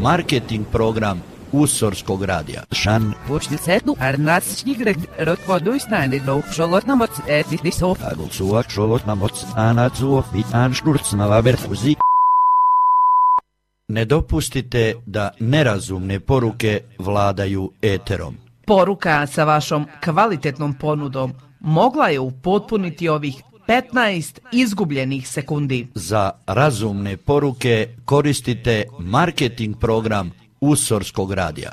marketing program Usorskog radija. Šan. Počti setnu, arnatsnigre, rotvoduisnani, do šolotnamoc, etisov. Agulsuak šolotnamoc, anacuov, vitanškurcnava berhuzi. Ne dopustite da nerazumne poruke vladaju eterom. Poruka sa vašom kvalitetnom ponudom mogla je upotpuniti ovih 15 izgubljenih sekundi. Za razumne poruke koristite marketing program Usorskog radija.